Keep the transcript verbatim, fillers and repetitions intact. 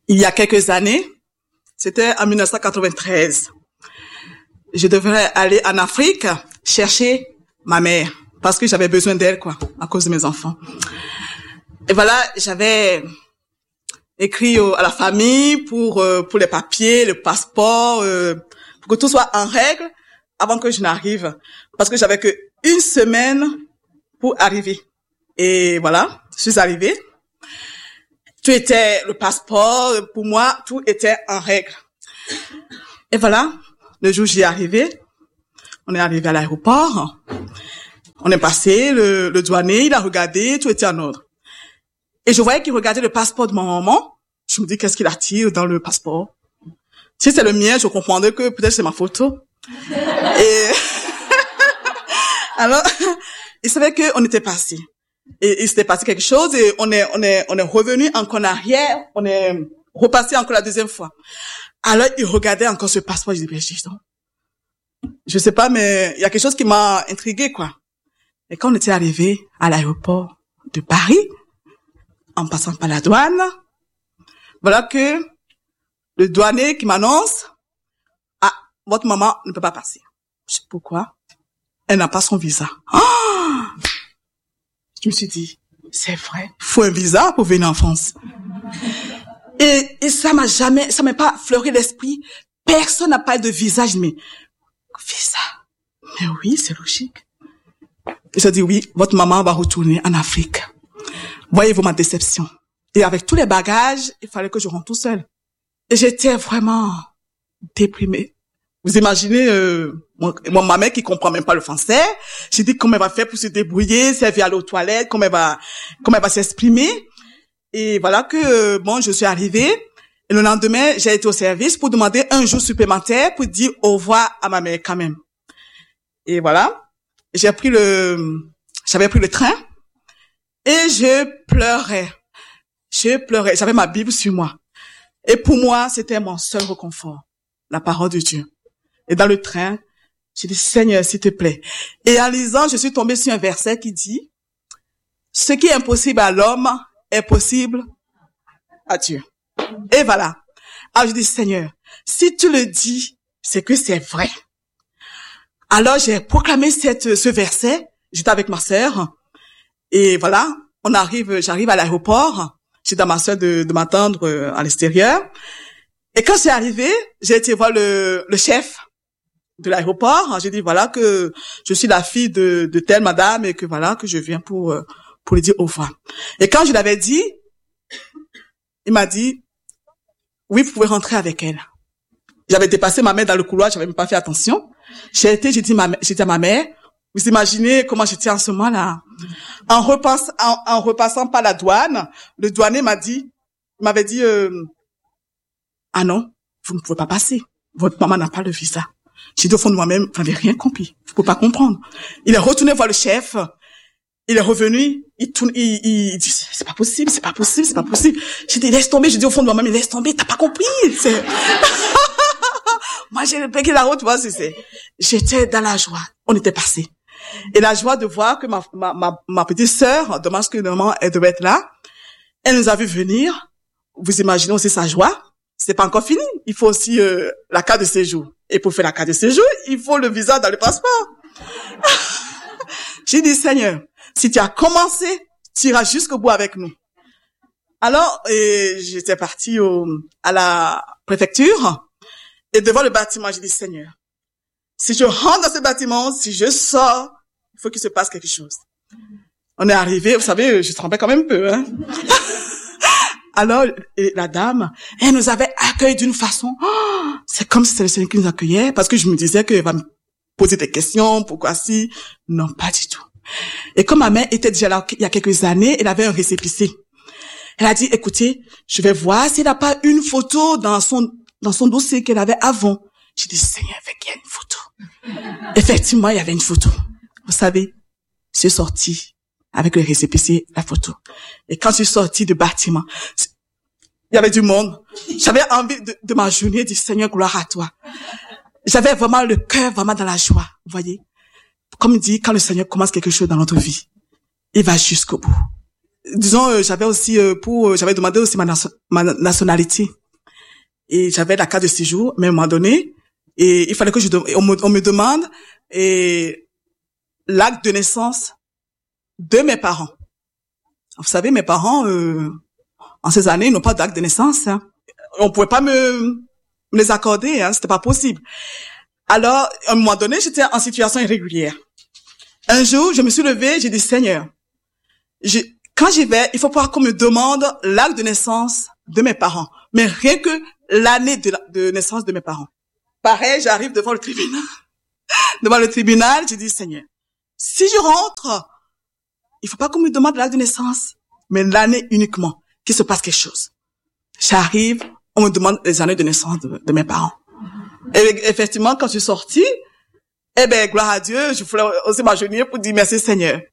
il y a quelques années, c'était en dix-neuf cent quatre-vingt-treize. Je devrais aller en Afrique chercher ma mère parce que j'avais besoin d'elle, quoi, à cause de mes enfants. Et voilà, j'avais écrit euh, à la famille pour euh, pour les papiers, le passeport, euh, pour que tout soit en règle avant que je n'arrive, parce que j'avais que une semaine pour arriver. Et voilà, je suis arrivée. Tout était, le passeport, pour moi, tout était en règle. Et voilà, le jour où j'y ai arrivé, on est arrivé à l'aéroport, on est passé, le, le douanier, il a regardé, tout était en ordre. Et je voyais qu'il regardait le passeport de ma maman. Je me dis, qu'est-ce qu'il attire dans le passeport? Si c'est le mien, je comprendrais que peut-être c'est ma photo. Et alors, il savait qu'on était passé. Et il s'était passé quelque chose et on est, on est, on est revenu encore en arrière, on est repassé encore la deuxième fois. Alors, il regardait encore ce passeport, je dis, je sais pas, mais il y a quelque chose qui m'a intrigué, quoi. Et quand on était arrivé à l'aéroport de Paris, en passant par la douane, voilà que le douanier qui m'annonce, ah, votre maman ne peut pas passer. Je sais pourquoi. Elle n'a pas son visa. Oh! Je me suis dit, c'est vrai, il faut un visa pour venir en France. Et, et ça m'a jamais, ça m'a pas fleuré l'esprit. Personne n'a pas de visa. Je dis, mais, visa? Mais oui, c'est logique. Ils ont dit, oui, votre maman va retourner en Afrique. Voyez-vous ma déception. Et avec tous les bagages, il fallait que je rentre tout seul. Et j'étais vraiment déprimée. Vous imaginez, euh, mon, mon, ma mère qui comprend même pas le français. J'ai dit comment elle va faire pour se débrouiller, si elle vient aller aux toilettes, comment elle va, comment elle va s'exprimer. Et voilà que, euh, bon, je suis arrivée. Et le lendemain, j'ai été au service pour demander un jour supplémentaire pour dire au revoir à ma mère quand même. Et voilà. J'ai pris le, j'avais pris le train. Et je pleurais. Je pleurais. J'avais ma Bible sur moi. Et pour moi, c'était mon seul réconfort. La parole de Dieu. Et dans le train, j'ai dit, Seigneur, s'il te plaît. Et en lisant, je suis tombée sur un verset qui dit, ce qui est impossible à l'homme est possible à Dieu. Et voilà. Alors je dis, Seigneur, si tu le dis, c'est que c'est vrai. Alors j'ai proclamé cette, ce verset. J'étais avec ma sœur. Et voilà, on arrive, j'arrive à l'aéroport. J'ai dans ma sœur de, de m'attendre à l'extérieur. Et quand c'est arrivé, j'ai été voir le, le chef de l'aéroport. J'ai dit, voilà, que je suis la fille de, de telle madame et que voilà, que je viens pour, pour lui dire au revoir. Et quand je l'avais dit, il m'a dit, oui, vous pouvez rentrer avec elle. J'avais dépassé ma mère dans le couloir, j'avais même pas fait attention. J'ai été, j'ai dit, ma, j'ai dit à ma mère, vous imaginez comment j'étais en ce moment-là. En repassant, en, en repassant par la douane, le douanier m'a dit, il m'avait dit, euh, ah non, vous ne pouvez pas passer. Votre maman n'a pas le visa. J'ai dit au fond de moi-même, vous n'avez rien compris. Vous ne pouvez pas comprendre. Il est retourné voir le chef. Il est revenu. Il tourne, il, il, il dit, c'est pas possible, c'est pas possible, c'est pas possible. J'ai dit, laisse tomber. J'ai dit au fond de moi-même, laisse tomber. T'as pas compris. C'est... Moi, j'ai payé la route. Moi, c'est, c'est, j'étais dans la joie. On était passé. Et la joie de voir que ma, ma, ma, ma petite sœur, dommage que normalement elle devait être là, elle nous a vu venir. Vous imaginez aussi sa joie. C'est pas encore fini. Il faut aussi euh, la carte de séjour. Et pour faire la carte de séjour, il faut le visa dans le passeport. J'ai dit, Seigneur, si tu as commencé, tu iras jusqu'au bout avec nous. Alors, et j'étais partie au, à la préfecture. Et devant le bâtiment, j'ai dit, Seigneur, si je rentre dans ce bâtiment, si je sors, il faut qu'il se passe quelque chose. On est arrivé, vous savez, je tremblais quand même un peu, hein. Alors, la dame, elle nous avait accueillis d'une façon, oh, c'est comme si c'était le Seigneur qui nous accueillait, parce que je me disais qu'elle va me poser des questions, pourquoi si? Non, pas du tout. Et comme ma mère était déjà là il y a quelques années, elle avait un récépissé. Elle a dit, écoutez, je vais voir s'il n'a pas une photo dans son, dans son dossier qu'elle avait avant. J'ai dit, Seigneur, avec il y a une photo. Effectivement, il y avait une photo. Vous savez, je suis sortie avec le récépissé, la photo. Et quand je suis sortie du bâtiment, il y avait du monde. J'avais envie de, de m'agenouiller, du Seigneur, gloire à toi. J'avais vraiment le cœur vraiment dans la joie, vous voyez. Comme il dit, quand le Seigneur commence quelque chose dans notre vie, il va jusqu'au bout. Disons, euh, j'avais aussi euh, pour, euh, j'avais demandé aussi ma, nation, ma nationalité et j'avais la carte de séjour, mais à un moment donné, et il fallait que je, on me, on me demande, et l'acte de naissance de mes parents. Vous savez, mes parents, euh, en ces années, ils n'ont pas d'acte de naissance, hein. On pouvait pas me, me les accorder, hein. C'était pas possible. Alors, à un moment donné, j'étais en situation irrégulière. Un jour, je me suis levée, j'ai dit, Seigneur, je, quand j'y vais, il faut pas qu'on me demande l'acte de naissance de mes parents, mais rien que l'année de, de naissance de mes parents. Pareil, j'arrive devant le tribunal. Devant le tribunal, j'ai dit, Seigneur, si je rentre, il faut pas qu'on me demande l'acte de naissance, mais l'année uniquement, qu'il se passe quelque chose. J'arrive, on me demande les années de naissance de, de mes parents. Et effectivement, quand je suis sortie, eh ben, gloire à Dieu, je voulais aussi m'agenouiller pour dire merci Seigneur.